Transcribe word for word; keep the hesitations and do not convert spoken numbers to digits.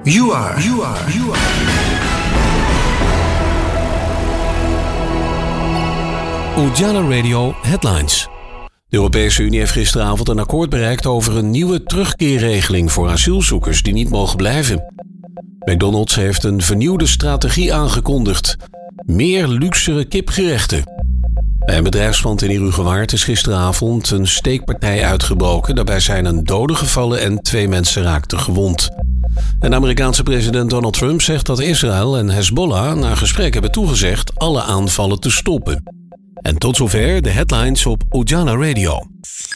You are. You are. You are. Ujala Radio Headlines. De Europese Unie heeft gisteravond een akkoord bereikt over een nieuwe terugkeerregeling voor asielzoekers die niet mogen blijven. McDonald's heeft een vernieuwde strategie aangekondigd. Meer luxere kipgerechten. Bij een bedrijfspand in Heerhugowaard is gisteravond een steekpartij uitgebroken. Daarbij zijn een dode gevallen en twee mensen raakten gewond. En de Amerikaanse president Donald Trump zegt dat Israël en Hezbollah na gesprek hebben toegezegd alle aanvallen te stoppen. En tot zover de headlines op Ujala Radio.